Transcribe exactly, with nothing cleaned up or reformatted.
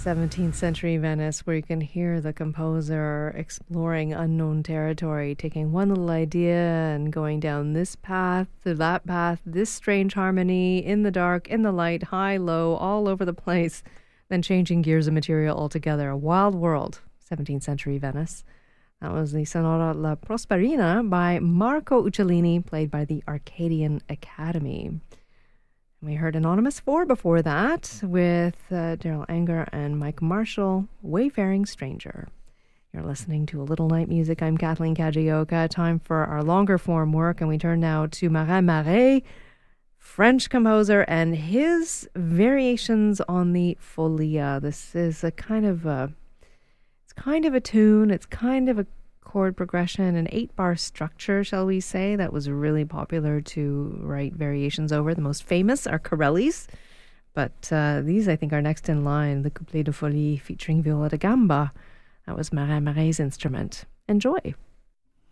seventeenth century Venice, where you can hear the composer exploring unknown territory, taking one little idea and going down this path to that path, this strange harmony, in the dark, in the light, high, low, all over the place, then changing gears of material altogether. A wild world, seventeenth century Venice. That was the Sonata La Prosperina by Marco Uccellini, played by the Arcadian Academy. We heard Anonymous four before that with uh, Daryl Anger and Mike Marshall, Wayfaring Stranger. You're listening to A Little Night Music. I'm Kathleen Kajioka. Time for our longer form work, and we turn now to Marin Marais, French composer, and his variations on the Folia. This is a kind of a, it's kind of a tune. It's kind of a chord progression, an eight-bar structure, shall we say, that was really popular to write variations over. The most famous are Corelli's, but uh, these, I think, are next in line. The Couplet de Folie featuring viola da gamba. That was Marin Marais' instrument. Enjoy.